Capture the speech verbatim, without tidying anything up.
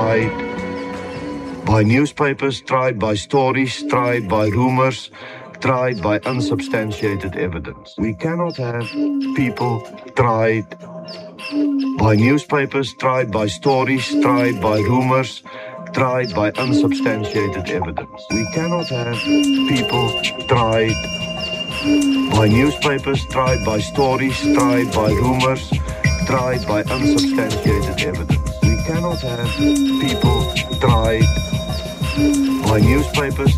tried by newspapers, tried by stories, tried by rumors, tried by unsubstantiated evidence. We cannot have people tried by newspapers, tried by stories, tried by rumors, tried by unsubstantiated evidence. We cannot have people tried by newspapers, tried by stories, tried by rumors, tried by unsubstantiated evidence. We cannot have people tried by newspapers,